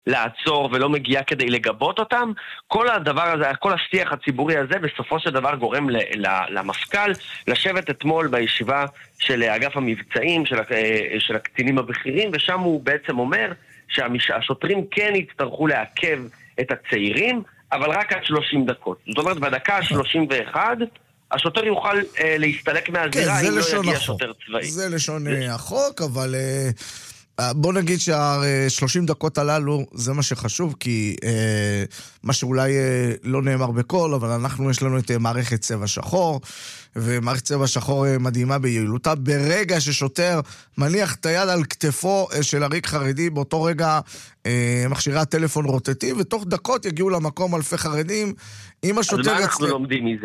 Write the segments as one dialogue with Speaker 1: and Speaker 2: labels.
Speaker 1: לעצור ולא מגיעה כדי לגבות אותם, כל הדבר הזה, כל השיח הציבורי הזה בסופו של דבר גורם למפכ"ל לשבת אתמול בישיבה של אגף המבצעים, של הקצינים הבכירים, ושם הוא בעצם אומר שהשוטרים כן יצטרכו לעכב את הצעירים, אבל רק עד 30 דקות. זאת אומרת, בדקה 31 השוטר יוכל להסתלק מהזירה אם לא יגיע שוטר צבאי.
Speaker 2: זה לשון החוק, אבל בוא נגיד שה-30 דקות הללו זה מה שחשוב, כי מה שאולי לא נאמר בכל, אבל אנחנו יש לנו את מערכת צבע שחור, ומערכת צבע שחור מדהימה ביעילותה. ברגע ששוטר מניח את היד על כתפו של עריק חרדי, באותו רגע מכשירי הטלפון רוטטים, ותוך דקות יגיעו למקום אלפי חרדים. אם השוטר...
Speaker 1: אז מה אנחנו לומדים מזה?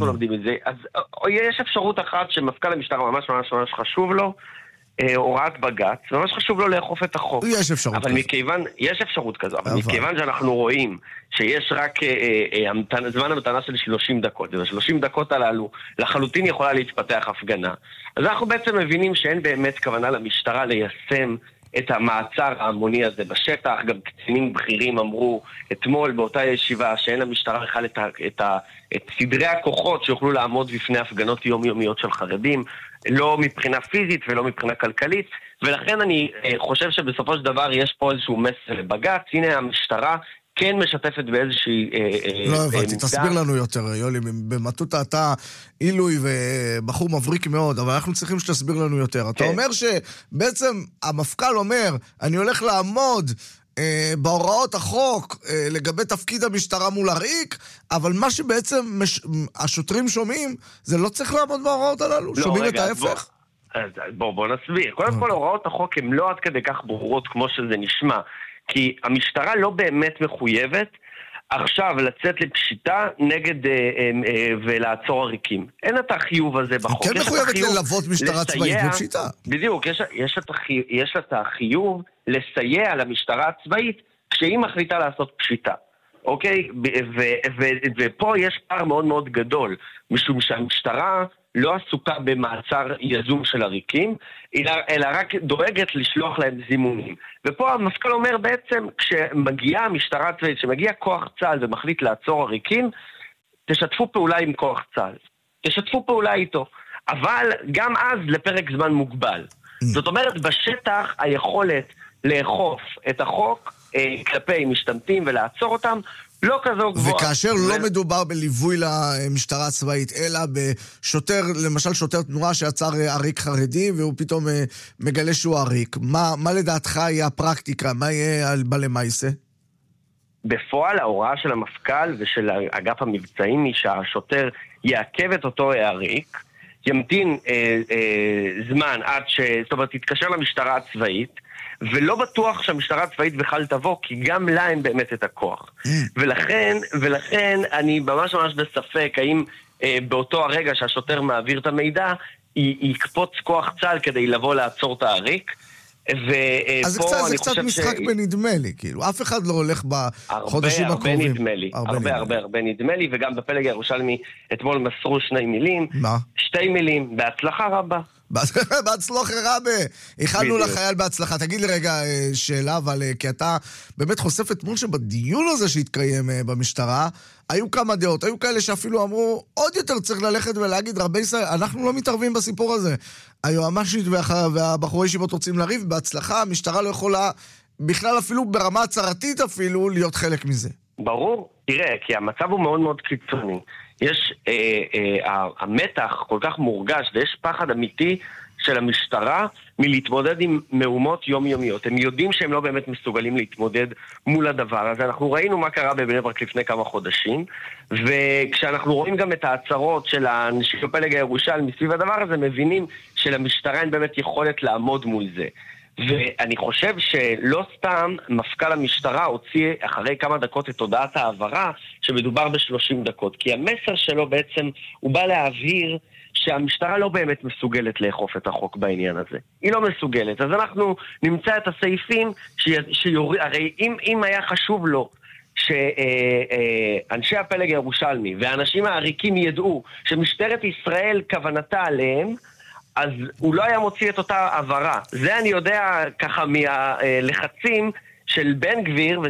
Speaker 1: אז יש אפשרות אחת שמפכ"ל המשטרה ממש ממש ממש חשוב לו, הוראת בג"ץ, ממש חשוב לו לאכוף את החוק.
Speaker 2: יש אפשרות כזו.
Speaker 1: יש אפשרות כזו, אבל מכיוון שאנחנו רואים שיש רק זמן המתנה של 30 דקות, וב-30 דקות הללו לחלוטין יכולה להתפתח הפגנה, אז אנחנו בעצם מבינים שאין באמת כוונה למשטרה ליישם את המעצר ההמוני הזה בשטח. גם קצינים בכירים אמרו אתמול באותה ישיבה שאין למשטרה בכלל את סדרי הכוחות שיוכלו לעמוד בפני הפגנות יומיומיות של חרדים, לא מבחינה פיזית ולא מבחינה כלכלית, ולכן אני חושב שבסופו של דבר יש פה איזשהו מסר לבג"ץ. הנה המשטרה כן משתפת באיזושהי...
Speaker 2: לא הבנתי, תסביר לנו יותר, יולי. במטותא אתה אילוי ובחור מבריק מאוד, אבל אנחנו צריכים שתסביר לנו יותר. אתה אומר שבעצם המפכ"ל אומר, אני הולך לעמוד בהוראות החוק לגבי תפקיד המשטרה מול עריק, אבל מה שבעצם השוטרים שומעים, זה לא צריך לעמוד בהוראות הללו. שומעים את ההפך?
Speaker 1: בוא נסביר. קודם כל, הוראות החוק הן לא עד כדי כך ברורות כמו שזה נשמע. כי המשטרה לא באמת מחויבת עכשיו לצאת לפשיטה נגד ולעצור עריקים. אין את החיוב הזה בחוק.
Speaker 2: כן מחויבת ללוות משטרה צבאית בפשיטה.
Speaker 1: בדיוק, יש את החיוב לסייע למשטרה הצבאית כשהיא מחליטה לעשות פשיטה. אוקיי? ופה יש פער מאוד מאוד גדול, משום שהמשטרה לא עסוקה במעצר יזום של עריקים, אלא רק דואגת לשלוח להם זימונים. ופה המפכ"ל אומר בעצם, כשמגיעה המשטרה הצבאית, כשמגיע כוח צה"ל ומחליט לעצור עריקים, תשתפו פעולה עם כוח צה"ל. תשתפו פעולה איתו. אבל גם אז לפרק זמן מוגבל. זאת אומרת, בשטח היכולת לאכוף את החוק כלפי משתמטים ולעצור אותם, לא כזו גבוהה.
Speaker 2: וכאשר לא מדובר בליווי למשטרה הצבאית, אלא בשוטר, למשל שוטר תנועה שעצר עריק חרדי, והוא פתאום מגלה שהוא עריק. מה לדעתך יהיה הפרקטיקה? מה יהיה בלמייסה?
Speaker 1: בפועל ההוראה של המפכ"ל ושל אגף המבצעים היא שהשוטר יעכב את אותו עריק, ימתין זמן עד זאת אומרת, תתקשר למשטרה הצבאית, ולא בטוח שהמשטרה הצבאית בכלל תבוא, כי גם לה אין באמת את הכוח. ולכן אני ממש ממש בספק, האם באותו הרגע שהשוטר מעביר את המידע, יקפוץ כוח צה"ל כדי לבוא לעצור את העריק.
Speaker 2: אז זה קצת משחק בנדמה לי, כאילו, אף אחד לא הולך בחודשים הקרובים.
Speaker 1: הרבה נדמה לי, וגם בפלג הירושלמי אתמול מסרו 2 מילים.
Speaker 2: מה?
Speaker 1: 2 מילים, בהצלחה רבה.
Speaker 2: בהצלחה רבה. איחלנו לחייל בהצלחה. תגיד לי רגע שאלה, אבל כי אתה באמת חושף אתמול שבדיון הזה שהתקיים במשטרה, היו כמה דעות. היו כאלה שאפילו אמרו, עוד יותר צריך ללכת ולהגיד, רבי ישראל, אנחנו לא מתערבים בסיפור הזה. היועמ"שית והבחורי ישיבות רוצים לריב, בהצלחה, המשטרה לא יכולה בכלל אפילו ברמה הצהרתית אפילו להיות חלק מזה.
Speaker 1: ברור, תראה, כי המצב הוא מאוד מאוד קיצוני. יש, המתח כל כך מורגש, ויש פחד אמיתי של המשטרה מלהתמודד עם מהומות יומיומיות. הם יודעים שהם לא באמת מסוגלים להתמודד מול הדבר הזה. אנחנו ראינו מה קרה בבני ברק לפני כמה חודשים, וכשאנחנו רואים גם את ההצהרות של האנשים בפלג הירושלמי מסביב הדבר הזה, מבינים שלמשטרה אין באמת יכולת לעמוד מול זה. ואני חושב שלא סתם מפכ"ל המשטרה הוציא אחרי כמה דקות את הודעת העברה שמדובר ב30 דקות, כי המסר שלו בעצם הוא בא להבהיר שהמשטרה לא באמת מסוגלת לאכוף את החוק בעניין הזה. היא לא מסוגלת. אז אנחנו נמצא את הסעיפים הרי אם היה חשוב לו שאנשי הפלג הירושלמי והאנשים העריקים ידעו שמשטרת ישראל כוונתה עליהם, אז הוא לא היה מוציא את אותה עברה. זה אני יודע ככה מהלחצים של בן גביר